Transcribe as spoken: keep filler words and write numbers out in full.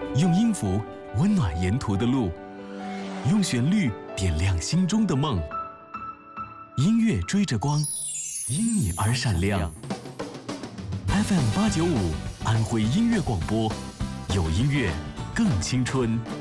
用音符温暖沿途的路，用旋律点亮心中的梦。音乐追着光，因你而闪亮。F M 八九五，安徽音乐广播，有音乐更青春。